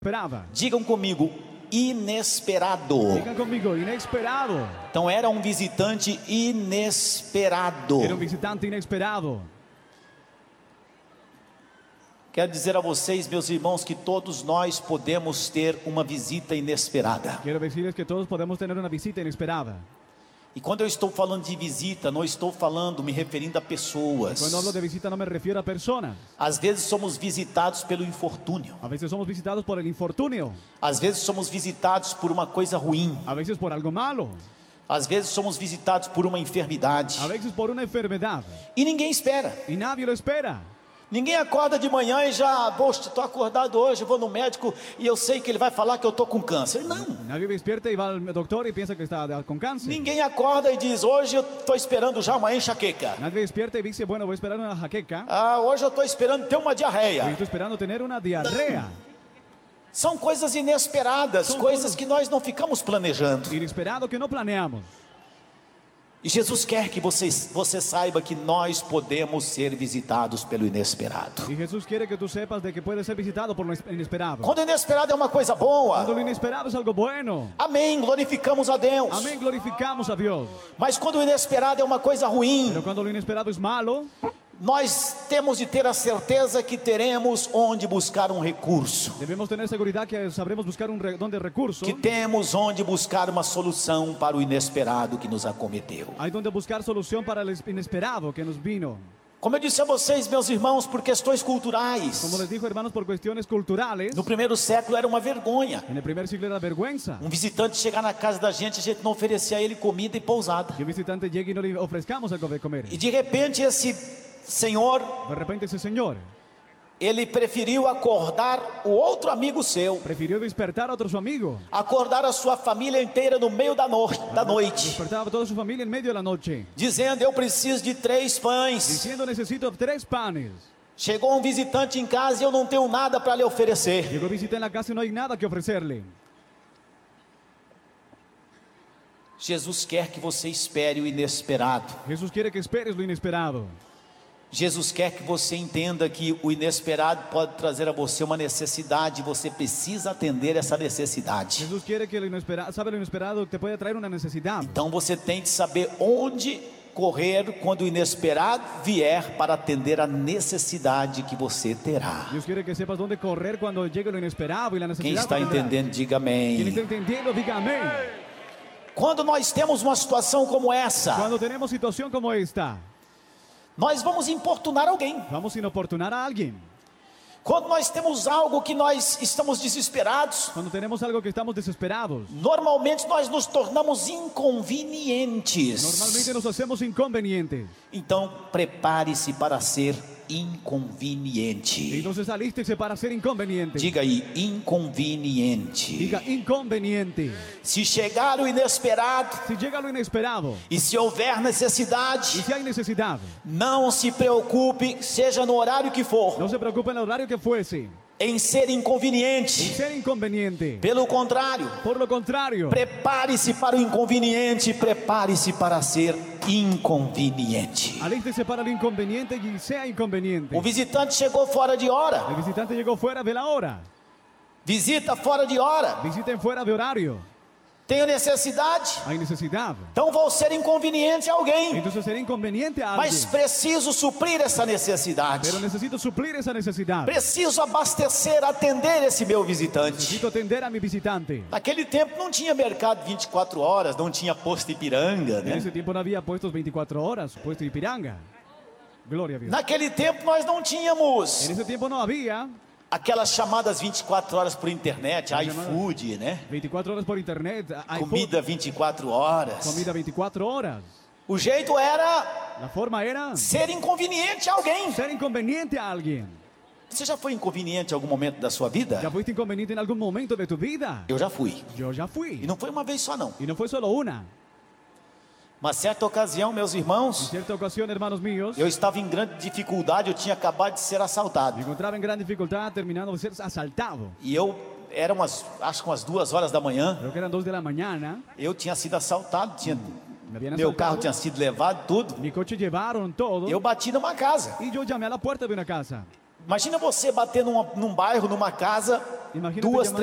esperava. Digam comigo, inesperado. Digan comigo, inesperado. Então era um visitante inesperado. Era um visitante inesperado. Quero dizer a vocês, meus irmãos, que todos nós podemos ter uma visita inesperada. Quero decirles que todos podemos ter uma visita inesperada. E quando eu estou falando de visita, não estou falando, me referindo a pessoas. Quando hablo de visita, não me refiro a personas. Às vezes somos visitados pelo infortúnio. A veces somos visitados por el infortunio. Às vezes somos visitados por uma coisa ruim. A veces por algo malo. Às vezes somos visitados por uma enfermidade. A veces por una enfermedad. E ninguém espera. Y nadie lo espera. Ninguém acorda de manhã e já, poxa, estou acordado hoje, vou no médico e eu sei que ele vai falar que eu estou com câncer. Não. Nadie despierta y va al doctor y piensa que está con cáncer. Ninguém acorda e diz, hoje eu estou esperando já uma enxaqueca. Nadie despierta y dice, bueno, voy a esperar una jaqueca. Ah, hoje eu estou esperando ter uma diarreia. Estoy esperando tener una diarrea. São coisas inesperadas, coisas que nós não ficamos planejando. Inesperado que no planeamos. E Jesus quer que você saiba que nós podemos ser visitados pelo inesperado. Y Jesús quiere que tú sepas de que puedes ser visitado por lo inesperado. Quando o inesperado é uma coisa boa, Cuando lo inesperado es algo bueno. amém, glorificamos a Deus. Amén, glorificamos a Dios. Mas quando o inesperado é uma coisa ruim, Pero cuando lo inesperado es malo, nós temos de ter a certeza que teremos onde buscar um recurso. debemos tener seguridad que sabremos buscar donde recurso. Que temos onde buscar uma solução para o inesperado que nos acometeu. Hay donde buscar solución para el inesperado que nos vino. Como eu disse a vocês, meus irmãos, por questões culturais. Como les dijo, hermanos, por cuestiones culturales, No primeiro século era uma vergonha. en el primer siglo era vergüenza Um visitante chegar na casa da gente, a gente não oferecia a ele comida e pousada. que un visitante llegue y no le ofrezcamos algo de comer. E de repente esse senhor, De repente ese señor ele preferiu acordar o outro amigo seu, prefirió despertar a otro su amigo. acordar a sua família inteira no meio da noite, Despertaba a toda su familia en medio de la noche, dizendo, eu preciso de 3 pães. diciendo, necesito 3 panes. Chegou um visitante em casa e eu não tenho nada para lhe oferecer. Llegó visita en la casa y no hay nada que ofrecerle. Jesus quer que você espere o inesperado. Jesús quiere que esperes lo inesperado. Jesus quer que você entenda que o inesperado pode trazer a você uma necessidade, você precisa atender essa necessidade. Jesús quiere que lo inesperado te puede traer una necesidad. Então você tem de saber onde correr quando o inesperado vier para atender a necessidade que você terá. Dios quiere que sepas dónde correr cuando llegue lo inesperado y la Quem necesidad. está que tendrás. entendendo, diga Quien está amém. entendiendo, diga amén. Quando nós temos uma situação como essa, Cuando tenemos situación como esta, nós vamos importunar alguém. vamos a inoportunar a alguien. Quando nós temos algo que nós estamos desesperados, Cuando tenemos algo que estamos desesperados, normalmente nós nos tornamos inconvenientes. normalmente nos hacemos inconvenientes. Então prepare-se para ser inconveniente. Entonces alístese para ser inconveniente. Diga aí, inconveniente. Diga inconveniente. Se chegar o inesperado Si llega lo inesperado e se houver y necessidade, si hay necesidad, não se preocupe, seja no horário que for, no se preocupe en el horario que fuese, em ser en inconveniente. ser inconveniente. Pelo contrário, Por lo contrario, prepare-se para o inconveniente, prepare-se para ser inconveniente. alístese para lo inconveniente y sea inconveniente. O visitante chegou fora de hora. El visitante llegó fuera de la hora. Visita fora de hora. Visiten fuera de horario. Tenho necessidade. Hay necesidad. Então vou ser inconveniente a alguém. Entonces será inconveniente a Mas alguien. preciso suprir essa necessidade. Pero necesito suplir esa necesidad. Preciso abastecer, atender esse meu visitante. Necesito atender a mi visitante. Naquele tempo não tinha mercado 24 horas, não tinha posto Ipiranga, En né? ese tiempo no había puestos 24 horas, puesto Ipiranga. Gloria a Dios. Naquele tempo nós não tínhamos En ese tiempo no había aquelas chamadas 24 horas por internet, iFood, né? 24 horas por internet, iPhone, Comida 24 horas. comida 24 horas. O jeito era La forma era ser inconveniente a alguém. ser inconveniente a alguien. Você já foi inconveniente em algum momento da sua vida? ¿Ya fuiste inconveniente en algún momento de tu vida? Eu já fui. Yo ya E fui. não foi uma vez só não. Y no fue solo una. Uma certa ocasião, meus En irmãos, cierta ocasión, hermanos míos, eu estava em grande dificuldade, eu tinha acabado de ser assaltado. me encontraba en gran dificultad terminando de ser asaltado. E eu, era acho que umas 2 horas da manhã, Creo que eran 2 de la mañana. eu tinha sido assaltado, Me habían meu carro asaltado. tinha sido levado, tudo. Mi coche llevaron todo. Eu bati numa casa. Y yo llamé a la puerta de una casa. Imagina você bater num bairro, numa casa, Imagina duas, pedir